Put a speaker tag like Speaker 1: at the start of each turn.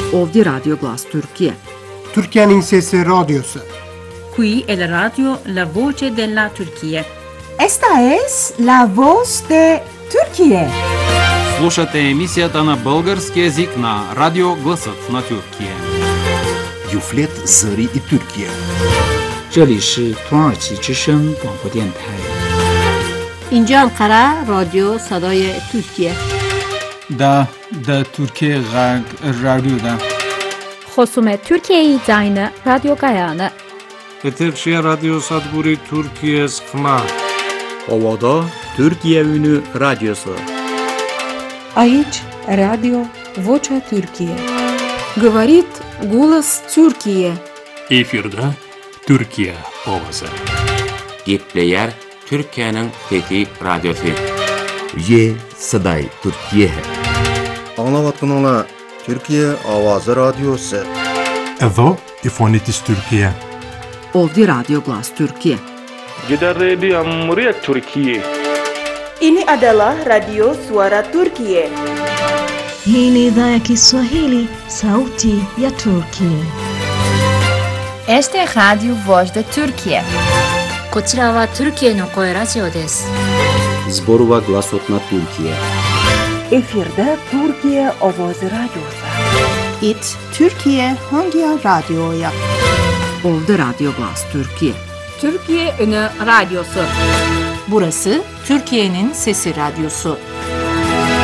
Speaker 1: Ovdje Radio Glas Turkije.
Speaker 2: Türkiye'nin Sesi Radyosu.
Speaker 3: Qui è la radio La Voce della Turchia.
Speaker 4: Esta es la voz de Turquije.
Speaker 5: Слушате емисията на български език на Радио Гласът на Тюркия.
Speaker 6: Юфлет Зари и Türkiye.
Speaker 7: 这里是土耳其之声广播电台。
Speaker 8: اینجا انقره رادیو صدای ترکیه.
Speaker 9: دا Türkiye Radyo'da.
Speaker 10: خصوم Türkiye Zayne Radyo Gayane.
Speaker 11: Eterşehir Radyo Sadguri Türkiye Skma.
Speaker 12: Ovada Türkiye Ünü Radyosu.
Speaker 13: Aici Radio Vocea Türkiye.
Speaker 14: Говорит голос Türkiye.
Speaker 15: Efirde Türkiye Ovası.
Speaker 16: Gitleyer Türkiye'nin Fethi Radyosu.
Speaker 6: Ye Saday Türkiye.
Speaker 17: Anlavatkanlar Türkiye Avazı Radyosu.
Speaker 18: Evo İfonitis Türkiye.
Speaker 1: Ovdje Radio Glas Turkije.
Speaker 11: Gider Radio Muryat Türkiye.
Speaker 19: Ini adalah Radio Suara Turkiye.
Speaker 20: Hii ni idhaa ya Kiswahili, Sauti ya Turkiye.
Speaker 21: Este es Radio Voz de Turkiye.
Speaker 22: こちらはトルキエの声ラジオです。
Speaker 12: Zborova Glasot na Türkiye.
Speaker 4: Efirde Türkiye Ovoz Radyosu.
Speaker 23: It Türkiye Hangi Radyo'ya?
Speaker 1: Ovdje Radio Glas Turkije.
Speaker 3: Türkiye Ünü Radyosu.
Speaker 24: Burası Türkiye'nin Sesi Radyosu.